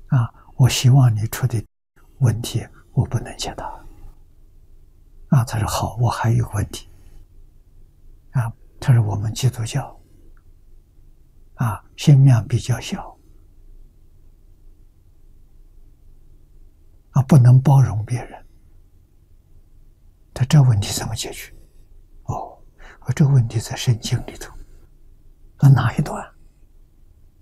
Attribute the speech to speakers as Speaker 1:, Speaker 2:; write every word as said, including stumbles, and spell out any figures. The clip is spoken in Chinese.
Speaker 1: 啊，我希望你出的问题我不能解答。啊，他说好，我还有个问题。啊，他说我们基督教啊，心量比较小，啊，不能包容别人。他这问题怎么解决？哦，我这个问题在圣经里头，那哪一段？